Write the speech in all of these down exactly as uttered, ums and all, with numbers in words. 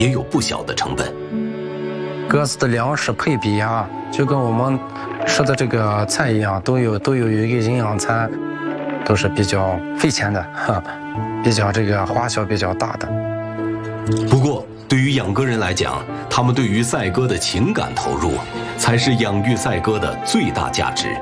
也有不小的成本。 鸽子的粮食配比啊，就跟我们吃的这个菜一样，都有都有一个营养餐，都是比较费钱的，哈，比较这个花销比较大的。 不过，对于养鸽人来讲，他们对于赛鸽的情感投入，才是养育赛鸽的最大价值。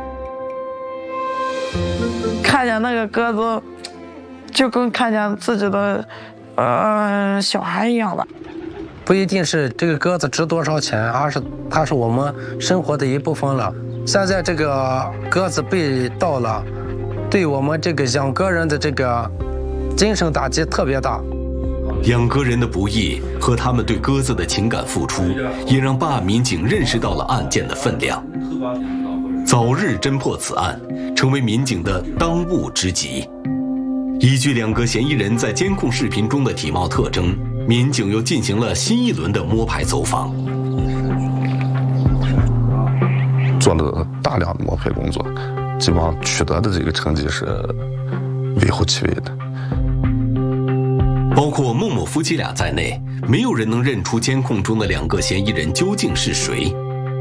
看见那个鸽子，就跟看见自己的，呃，小孩一样的。 不一定是这个鸽子值多少钱，而是它是我们生活的一部分了。现在这个鸽子被盗了，对我们这个养鸽人的这个精神打击特别大。 养鸽人的不易和他们对鸽子的情感付出，也让办案民警认识到了案件的分量。早日侦破此案，成为民警的当务之急。依据两个嫌疑人在监控视频中的体貌特征，民警又进行了新一轮的摸排走访， 做了大量的摸排工作，基本上取得的这个成绩是微乎其微的。 包括孟某夫妻俩在内，没有人能认出监控中的两个嫌疑人究竟是谁。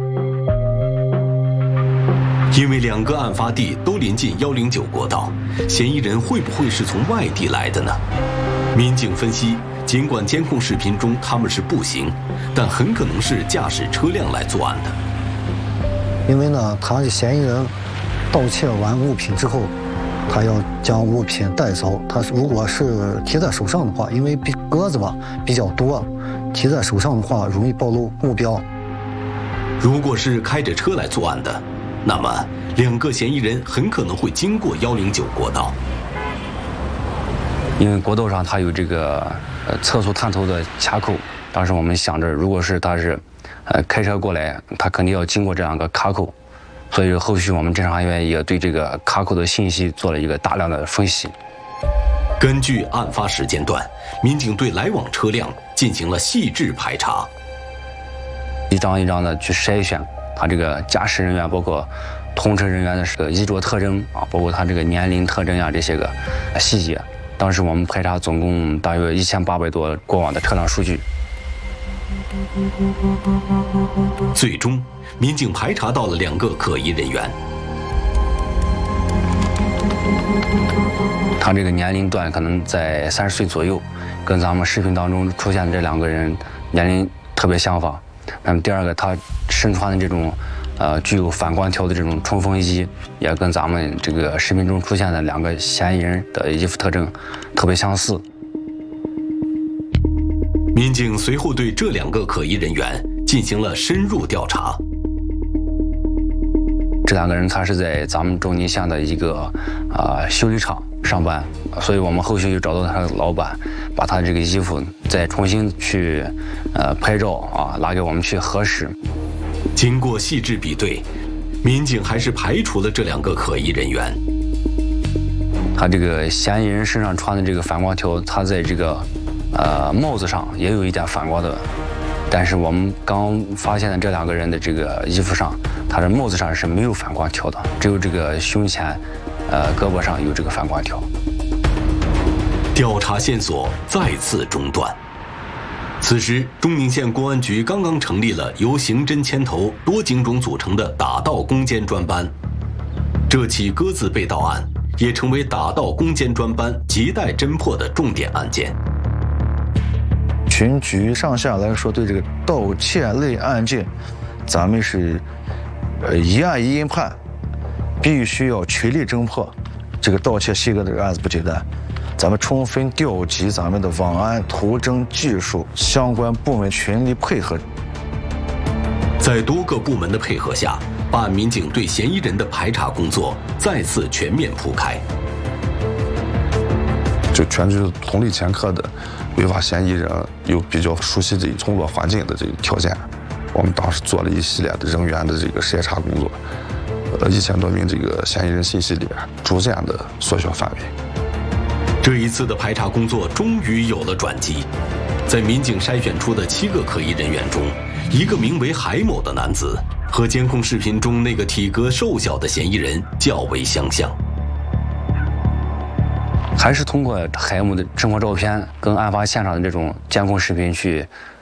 因为两个案发地都临近一零九国道，嫌疑人会不会是从外地来的呢？民警分析，尽管监控视频中他们是步行，但很可能是驾驶车辆来作案的。 因为呢，他的嫌疑人盗窃完物品之后，他要将物品带走。他如果是提在手上的话，因为鸽子吧比较多，提在手上的话容易暴露目标。 如果是开着车来作案的，那么两个嫌疑人很可能会经过一零九国道， 因为国道上它有这个呃测速探头的卡口。当时我们想着，如果是他是呃开车过来，他肯定要经过这两个卡口。所以后续我们侦查员也对这个卡口的信息做了一个大量的分析。 根据案发时间段，民警对来往车辆进行了细致排查， 一张一张的去筛选他这个驾驶人员，包括通车人员的这个衣着特征啊，包括他这个年龄特征啊这些个细节。当时我们排查总共大约一千八百多过往的车辆数据。 最终，民警排查到了两个可疑人员。 他这个年龄段可能在三十岁左右，跟咱们视频当中出现的这两个人年龄特别相仿。那么第二个，他身穿的这种，呃，具有反光条的这种冲锋衣，也跟咱们这个视频中出现的两个嫌疑人的衣服特征特别相似。 民警随后对这两个可疑人员进行了深入调查。 这两个人他是在咱们周宁县的一个啊、呃、修理厂上班，所以我们后续又找到他的老板，把他这个衣服再重新去呃拍照啊，拿给我们去核实。 经过细致比对，民警还是排除了这两个可疑人员。 他这个嫌疑人身上穿的这个反光条，他在这个呃帽子上也有一点反光的，但是我们刚发现的这两个人的这个衣服上，他的帽子上是没有反光条的，只有这个胸前呃胳膊上有这个反光条。 调查线索再次中断。此时，中宁县公安局刚刚成立了由刑侦牵头、多警种组成的打盗攻坚专班。这起鸽子被盗案也成为打盗攻坚专班亟待侦破的重点案件。 全局上下来说，对这个盗窃类案件，咱们是呃一案一应判，必须要全力侦破。这个盗窃系列这个案子不简单，咱们充分调集咱们的网安、图侦技术相关部门全力配合。 在多个部门的配合下，办案民警对嫌疑人的排查工作再次全面铺开。 就全局同类前科的违法嫌疑人有比较熟悉这个从作环境的这个条件，我们当时做了一系列的人员的这个筛查工作，呃，一千多名这个嫌疑人信息里逐渐的缩小范围。 这一次的排查工作终于有了转机，在民警筛选出的七个可疑人员中，一个名为海某的男子和监控视频中那个体格瘦小的嫌疑人较为相像。 还是通过海某的生活照片跟案发现场的这种监控视频去